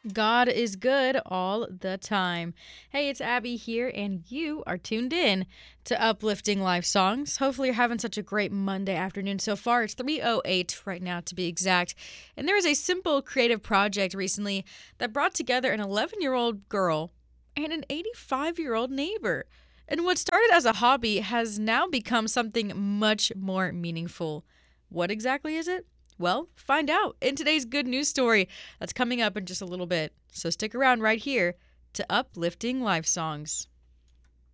God is good all the time. Hey, it's Abby here, and you are tuned in to Uplifting Life Songs. Hopefully, you're having such a great Monday afternoon so far. It's 3:08 right now, to be exact. And there was a simple creative project recently that brought together an 11-year-old girl and an 85-year-old neighbor. And what started as a hobby has now become something much more meaningful. What exactly is it? Well, find out in today's good news story that's coming up in just a little bit. So stick around right here to Uplifting Life Songs.